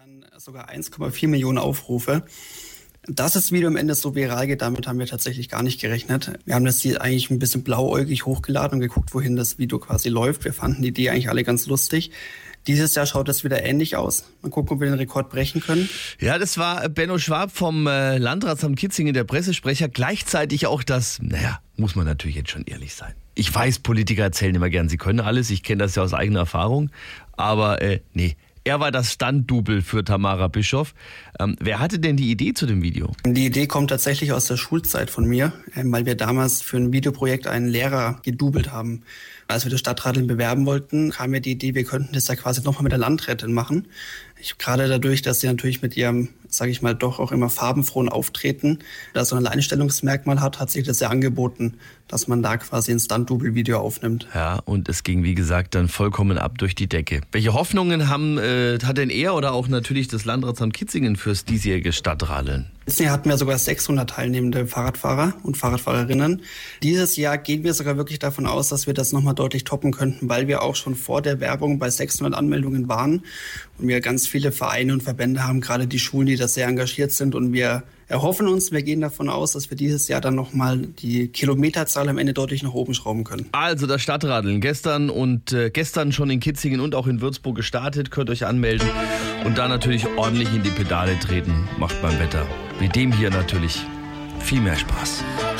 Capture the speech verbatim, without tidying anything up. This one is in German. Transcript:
dann sogar eins Komma vier Millionen Aufrufe. Dass das Video am Ende so viral geht, damit haben wir tatsächlich gar nicht gerechnet. Wir haben das hier eigentlich ein bisschen blauäugig hochgeladen und geguckt, wohin das Video quasi läuft. Wir fanden die Idee eigentlich alle ganz lustig. Dieses Jahr schaut das wieder ähnlich aus. Mal gucken, ob wir den Rekord brechen können. Ja, das war Benno Schwab vom Landratsamt Kitzingen, der Pressesprecher. Gleichzeitig auch das, naja, muss man natürlich jetzt schon ehrlich sein. Ich weiß, Politiker erzählen immer gern, sie können alles. Ich kenne das ja aus eigener Erfahrung. Aber äh, nee. Er war das Stunt-Double für Tamara Bischof. Ähm, wer hatte denn die Idee zu dem Video? Die Idee kommt tatsächlich aus der Schulzeit von mir, weil wir damals für ein Videoprojekt einen Lehrer gedoubelt haben. Als wir das Stadtradeln bewerben wollten, kam mir die Idee, wir könnten das ja quasi nochmal mit der Landrätin machen. Ich, gerade dadurch, dass sie natürlich mit ihrem, sage ich mal, doch auch immer farbenfrohen Auftreten, da so ein Alleinstellungsmerkmal hat, hat sich das ja angeboten, dass man da quasi ein Stunt-Double-Video aufnimmt. Ja, und es ging, wie gesagt, dann vollkommen ab durch die Decke. Welche Hoffnungen haben, äh, hat denn er oder auch natürlich das Landratsamt Kitzingen fürs diesjährige Stadtradeln? Letztes Jahr hatten wir sogar sechshundert teilnehmende Fahrradfahrer und Fahrradfahrerinnen. Dieses Jahr gehen wir sogar wirklich davon aus, dass wir das nochmal deutlich toppen könnten, weil wir auch schon vor der Werbung bei sechshundert Anmeldungen waren und wir ganz viele Vereine und Verbände haben, gerade die Schulen, die da sehr engagiert sind, und wir erhoffen uns, wir gehen davon aus, dass wir dieses Jahr dann nochmal die Kilometerzahl am Ende deutlich nach oben schrauben können. Also das Stadtradeln gestern und äh, gestern schon in Kitzingen und auch in Würzburg gestartet, könnt euch anmelden und da natürlich ordentlich in die Pedale treten, macht beim Wetter wie dem hier natürlich viel mehr Spaß.